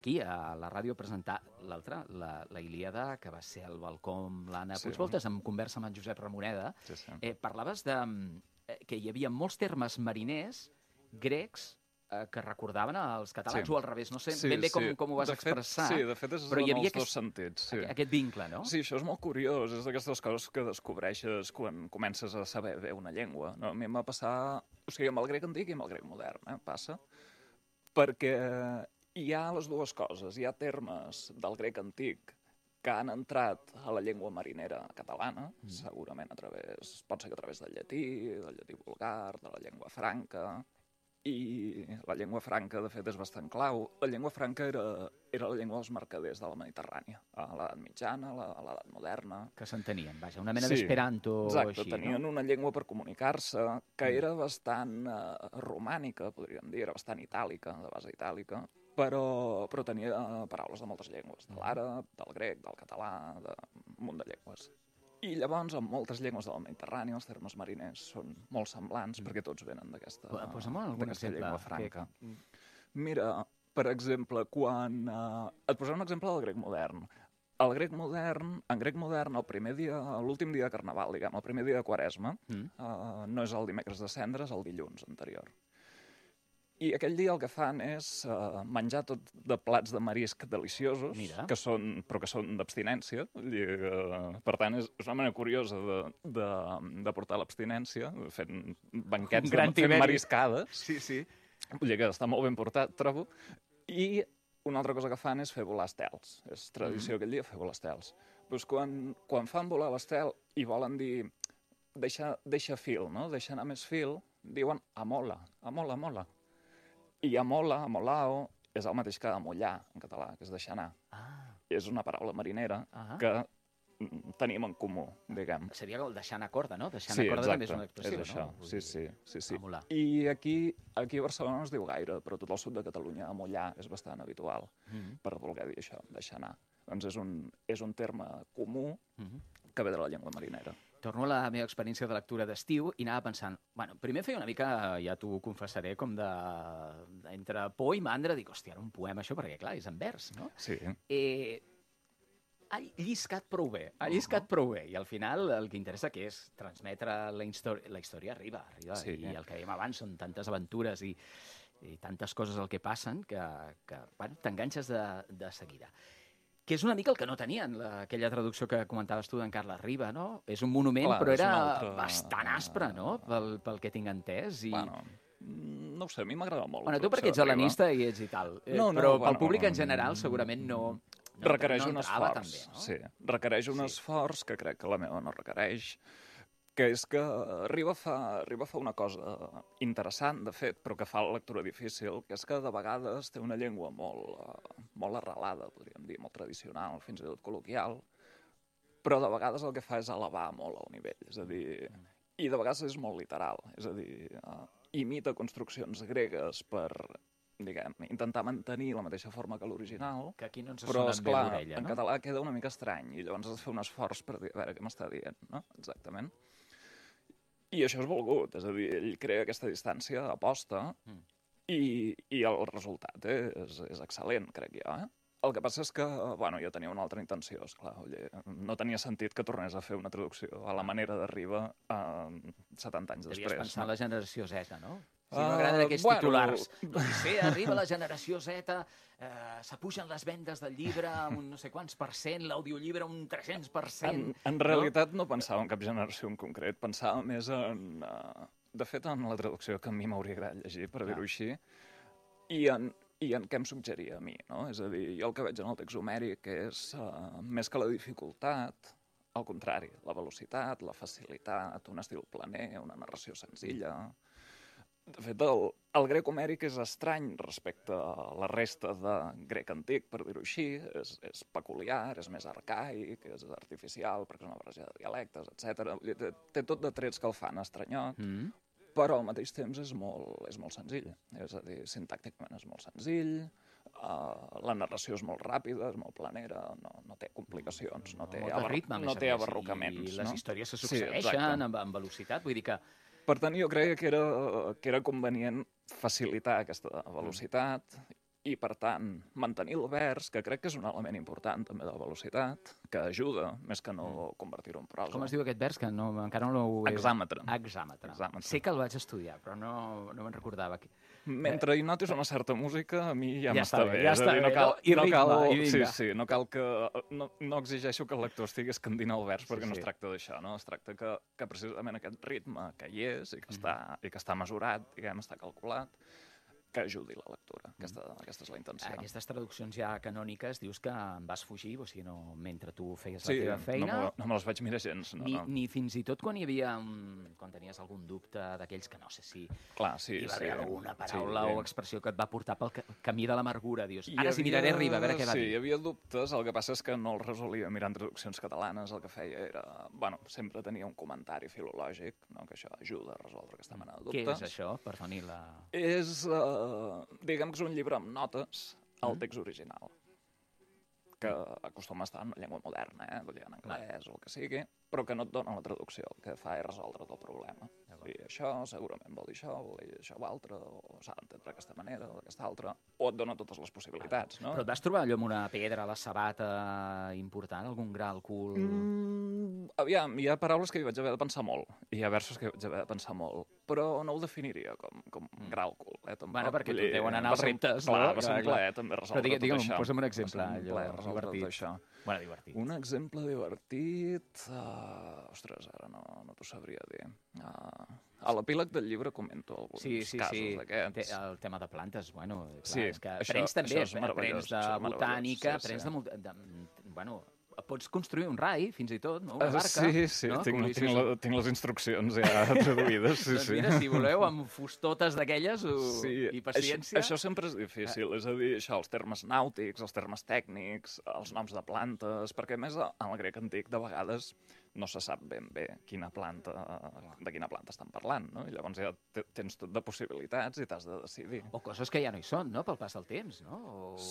aquí a la ràdio a presentar l'altra, la Ilíada, que va ser al balcó amb l'Anna Puigvoltes, en conversa amb en Josep Ramoneda. Parlaves que hi havia molts termes mariners grecs que recordaven als catalans, o al revés, no sé ben bé com ho vas expressar. Sí, de fet és en els dos sentits. Aquest vincle, no? Sí, això és molt curiós, és d'aquestes coses que descobreixes quan comences a saber bé una llengua. A mi em va passar, o sigui, amb el grec antic i amb el grec modern, passa, perquè hi ha les dues coses. Hi ha termes del grec antic que han entrat a la llengua marinera catalana, segurament pot ser que a través del llatí vulgar, de la llengua franca, i la llengua franca, de fet, és bastant clau. La llengua franca era la llengua dels mercaders de la Mediterrània, a l'edat mitjana, a l'edat moderna. Que s'entenien, vaja, una mena d'esperanto. Exacte, tenien una llengua per comunicar-se que era bastant romànica, podríem dir, era bastant itàlica, de base itàlica, però tenia paraules de moltes llengües, de l'àrab, del grec, del català, d'un munt de llengües. I llavors, en moltes llengües del Mediterrani, els termes mariners són molt semblants, perquè tots venen d'aquesta llengua franca. Mira, per exemple, et posaré un exemple del grec modern. En grec modern, l'últim dia de Carnaval, diguem, el primer dia de Quaresma, no és el dimecres de Cendra, és el dilluns anterior. I aquell dia el que fan és menjar tot de plats de marisc deliciosos, que són d'abstinència. Per tant, és una manera curiosa de portar l'abstinència, fent banquets, fent mariscades. Sí. Vull dir que està molt ben portat, trobo. I una altra cosa que fan és fer volar estels. És tradició aquell dia fer volar estels. Doncs quan fan volar l'estel i volen dir deixa fil, no? Deixa anar més fil, diuen amola, amola, amola. I amola, amolao, és el mateix que amollar, en català, que és deixar anar. És una paraula marinera que tenim en comú, diguem. Seria el deixar anar corda, no? Deixar anar corda també és una expressió, és això. Sí. Amolar. I aquí a Barcelona no es diu gaire, però tot el sud de Catalunya amollar és bastant habitual per voler dir això, deixar anar. Doncs és un terme comú que ve de la llengua marinera. Torno a la meva experiència de lectura d'estiu i anava pensant, primer feia una mica, ja t'ho confessaré, com entre por i mandra, dic, hòstia, era un poema això, perquè clar, és en vers, no? Sí. Ha lliscat prou bé, i al final el que interessa que és transmetre la història arriba, sí, i el que dèiem abans són tantes aventures i tantes coses el que passen que t'enganxes de seguida. Que és una mica el que no tenien, aquella traducció que comentaves tu d'en Carles Riba, no? És un monument, però era bastant aspre, no?, pel que tinc entès. No ho sé, a mi m'agrada molt. Tu perquè ets helenista i ets i tal, però pel públic en general segurament no requereix un esforç, també, no? Sí, requereix un esforç que crec que la meva no requereix, que és que Riba fa una cosa interessant, de fet, però que fa la lectura difícil, que és que de vegades té una llengua molt arrelada, podríem dir, molt tradicional, fins i tot col·loquial, però de vegades el que fa és elevar molt el nivell, és a dir, i de vegades és molt literal, és a dir, imita construccions gregues per, diguem, intentar mantenir la mateixa forma que l'original, que aquí no ens però, sonen bé l'orella, no? En català queda una mica estrany, i llavors has de fer un esforç per dir, a veure què m'està dient, no? Exactament. I això és volgut, és a dir, ell crea aquesta distància aposta i el resultat és excel·lent, crec jo. El que passa és que, jo tenia una altra intenció, esclar, no tenia sentit que tornés a fer una traducció a la manera de Riba 70 anys després. Devies pensar en la generació Z, no? Si m'agraden aquests titulars. Sí, arriba la generació Z, s'apugen les vendes del llibre amb un no sé quants %, l'audiollibre un 300%. En realitat no pensava en cap generació en concret, pensava més en... De fet, en la traducció que a mi m'hauria agradat llegir, per dir-ho així, i en què em suggeria a mi, no? És a dir, jo el que veig en el text homèric és, més que la dificultat, al contrari, la velocitat, la facilitat, un estil planer, una narració senzilla... De fet, el grec homèric és estrany respecte a la resta de grec antic, per dir-ho així. És peculiar, és més arcaic, és artificial, perquè és una barreja de dialectes, etc. Té tot de trets que el fan estranyot, però al mateix temps és molt senzill. És a dir, sintàcticament és molt senzill, la narració és molt ràpida, és molt planera, no té complicacions, no té abarrocaments. I les històries se succeeixen amb velocitat, vull dir que... Per tant, jo creia que era convenient facilitar aquesta velocitat i, per tant, mantenir el vers, que crec que és un element important també de la velocitat, que ajuda, més que no convertir-ho en prosa. Com es diu aquest vers, que encara no l'ho... Hexàmetre. Hexàmetre. Sé que el vaig estudiar, però no me'n recordava. Mentre hi notis una certa música, a mi ja m'està bé. Ja està bé, no cal que... No exigeixo que el lector estigui escandint el vers, perquè no es tracta d'això, no? Es tracta que precisament aquest ritme que hi és i que està mesurat, diguem, està calculat, que ajudi la lectura. Aquesta és la intenció. Aquestes traduccions ja canòniques dius que en vas fugir, o sigui, no, mentre tu feies la teva feina... Sí, no me les vaig mirar gens. Ni fins i tot quan hi havia... Quan tenies algun dubte d'aquells que no sé si... Clar, sí. Hi va haver alguna paraula o expressió que et va portar pel camí de l'amargura. Dius, ara si miraré arriba, a veure què va dir. Sí, hi havia dubtes. El que passa és que no el resolia mirant traduccions catalanes. El que feia era... Bueno, sempre tenia un comentari filològic, que això ajuda a resoldre aquesta mena de dubtes. Què és això? Perdoni la... És... diguem que és un llibre amb notes al text original, que acostuma a estar en una llengua moderna, vull dir, en anglès o el que sigui, però que no et dona la traducció, el que fa és resoldre el problema. I això segurament vol dir això o altre, o s'ha d'entendre d'aquesta manera o d'aquesta altra, o et dona totes les possibilitats, no? Però et vas trobar allò amb una pedra a la sabata important, algun gra al cul? Aviam, hi ha paraules que hi vaig haver de pensar molt, i hi ha versos que hi vaig haver de pensar molt, però no ho definiria com gra al cul, tampoc. Bueno, perquè tu deuen anar als reptes, no? Clar, va ser un plaer també resoldre tot això. Però digue'm, posa'm un exemple, allò divertit. Bueno, divertit. Un exemple divertit... Ostres, ara no t'ho sabria dir. A l'epíleg del llibre comento alguns casos d'aquests. El tema de plantes, bueno, clar, és que aprens també, aprens de botànica, aprens de... Bueno, pots construir un rai, fins i tot, no? Una barca. Sí, no? tinc les instruccions ja traduïdes. Doncs mira, si voleu, amb fustotes d'aquelles i paciència... Això sempre és difícil, és a dir, això, els termes nàutics, els termes tècnics, els noms de plantes, perquè a més en el grec antic de vegades no se sap ben bé de quina planta estan parlant, no? I llavors ja tens tot de possibilitats i t'has de decidir. O coses que ja no hi són, no?, pel pas del temps, no?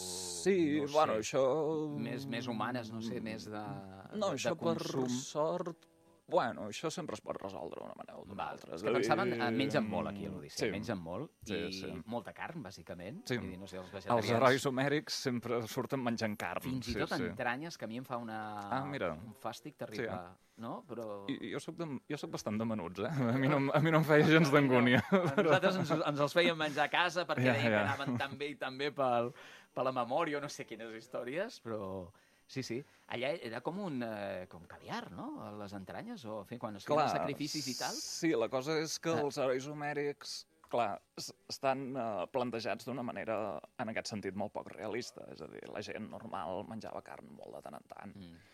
Sí, bueno, això... Més humanes, no sé, més de No, això per consum. Sort... Bueno, això sempre es pot resoldre d'una manera o d'una altra. És que pensaven, mengen molt aquí a l'Odissea, mengen molt, i molta carn, bàsicament. Sí. No sé, els vegetarians... Els herois homèrics sempre surten menjant carn. Fins i tot entranyes, que a mi em fa un fàstic terrible. No? Però... Jo soc bastant de menuts, A mi no em feia gens d'angúnia. Nosaltres ens els fèiem menjar a casa perquè deien que anaven tan bé i tan bé per la memòria o no sé quines històries, però... Sí. Allà era com caviar, no?, les entranyes, o quan es feien els sacrificis i tal. Sí, la cosa és que els herois homèrics, clar, estan plantejats d'una manera, en aquest sentit, molt poc realista. És a dir, la gent normal menjava carn molt de tant en tant.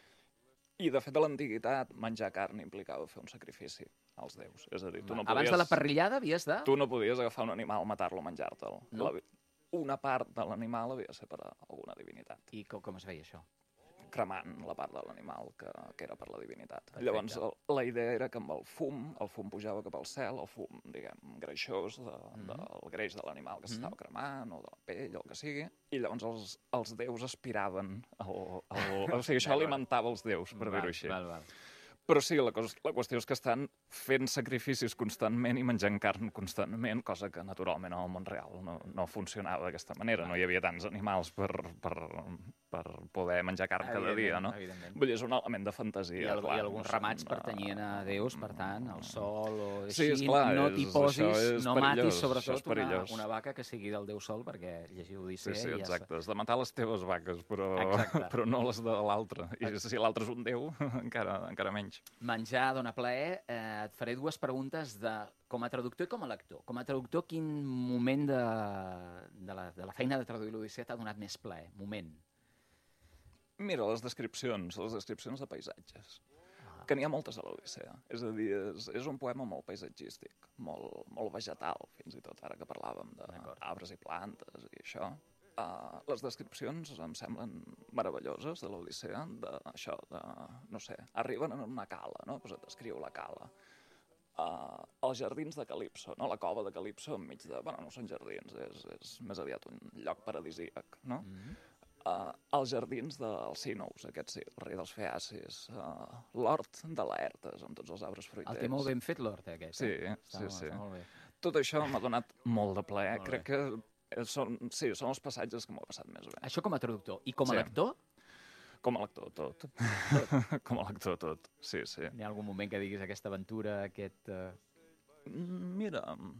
I, de fet, a l'antiguitat, menjar carn implicava fer un sacrifici als déus. És a dir, tu no podies... Abans de la parrillada havies de... Tu no podies agafar un animal, matar-lo, menjar-te'l. No. Una part de l'animal havia de ser per a alguna divinitat. I com es feia això? Cremant la part de l'animal que era per la divinitat. Perfecte. Llavors, la idea era que amb el fum pujava cap al cel, el fum, diguem, greixós del greix de l'animal que s'estava cremant, o de la pell, o el que sigui, i llavors els déus aspiraven, o sigui, això alimentava els déus, per dir-ho així. Val. Però sí, la qüestió és que estan fent sacrificis constantment i menjant carn constantment, cosa que naturalment al món real no funcionava d'aquesta manera. No hi havia tants animals per poder menjar carn cada dia, no? Vull dir, és un element de fantasia. I alguns ramats pertanyien a déus, per tant, al sol o així. Sí, esclar, no t'hi posis, no matis sobretot una vaca que sigui del déu sol, perquè llegiu Odissea... Sí, exacte. Has de matar les teves vaques, però no les de l'altre. I si l'altre és un déu, encara menys. Menjar dona plaer. Et faré dues preguntes com a traductor i com a lector. Com a traductor, quin moment de la feina de traduir l'Odissea t'ha donat més plaer? Moment. Mira, les descripcions de paisatges, que n'hi ha moltes a l'Odissea. És a dir, és un poema molt paisatgístic, molt vegetal, fins i tot, ara que parlàvem d'arbres i plantes i això. Les descripcions em semblen meravelloses de l'Odissea, no sé, arriben en una cala, no? Pues et descriu la cala. Els jardins de Calipso, no? La cova de Calipso enmig de... Bueno, no són jardins, és més aviat un lloc paradisíac, no? Els jardins d'Alcínous, aquest sí, el rei dels feacis, l'hort de Laertes, amb tots els arbres fruiters. El té molt ben fet l'hort, aquest. Sí. Tot això m'ha donat molt de plaer. Crec que Són els passatges que m'ho he passat més bé. Això com a traductor. I com a lector? Com a lector, tot. Com a lector, tot. Sí. Hi ha algun moment que diguis aquesta aventura, aquest... Mira,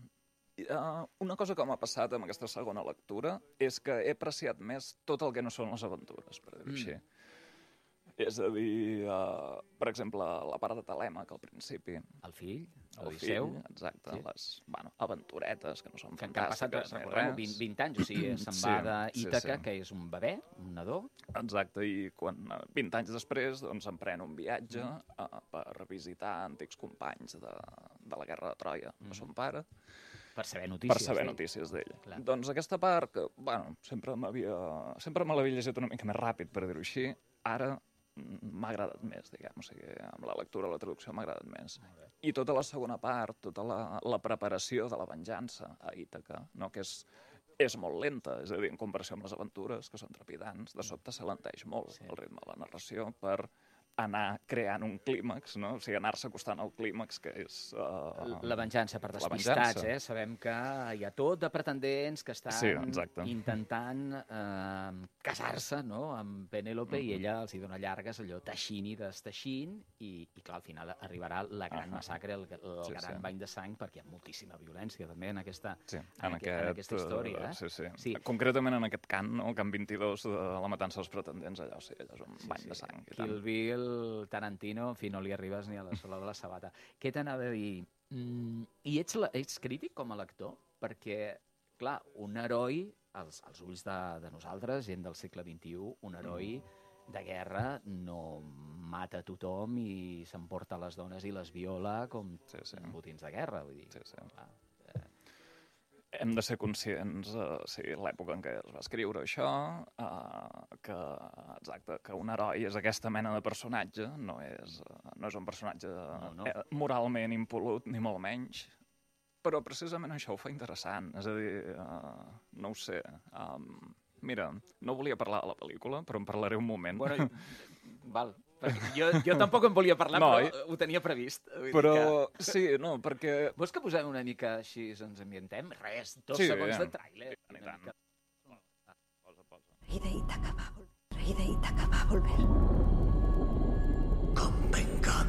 una cosa que m'ha passat amb aquesta segona lectura és que he apreciat més tot el que no són les aventures, per dir-ho així. És a dir, per exemple, la part de Telèmac al principi. El fill, l'Odisseu. Exacte, sí. Les aventuretes que no són fantàstiques. Que han passat, recordem, 20 anys, o sigui, se'n va d'Ítaca, que és un bebè, un nadó. Exacte, i 20 anys després doncs, emprèn un viatge per visitar antics companys de la guerra de Troia, de son pare. Per saber notícies d'ell. Doncs aquesta part, que, bueno, sempre me l'havia llegit una mica més ràpid, per dir-ho així, ara m'ha agradat més, diguem, o sigui, amb la lectura, la traducció m'ha agradat més. I tota la segona part, tota la preparació de la venjança a Ítaca, no? Que és molt lenta, és a dir, en comparació amb les aventures, que són trepidants, de sobte s'alenteix molt el ritme de la narració per anar creant un clímax, no? O sigui, anar-se acostant al clímax, que és... La venjança per despistats, Sabem que hi ha tot de pretendents que estan intentant casar-se, no?, amb Penélope, i ella els hi dona llargues, allò teixint i desteixint, i clar, al final arribarà la gran massacre, el gran bany de sang, perquè hi ha moltíssima violència, també, en aquesta història. Sí. Concretament en aquest cant, no?, el cant 22 de la matança dels pretendents, allò és un bany de sang. Kill Bill, Tarantino, en fi, no li arribes ni a la sola de la sabata. Què t'anava a dir? I ets crític com a lector? Perquè, clar, un heroi, als ulls de nosaltres, gent del segle XXI, un heroi de guerra no mata tothom i s'emporta les dones i les viola com botins de guerra, vull dir. Clar. Hem de ser conscients, l'època en què es va escriure això, que un heroi és aquesta mena de personatge, no és un personatge moralment impolut, ni molt menys, però precisament això ho fa interessant. És a dir, no ho sé, mira, no volia parlar de la pel·lícula, però en parlaré un moment. Bueno, val. Jo tampoc en volia parlar, però ho tenia previst. Però sí, no, perquè... Vols que posem una mica així, ens ambientem? Res, 2 segons de tràiler. Rey de Ítaca va a volver. Con venganza.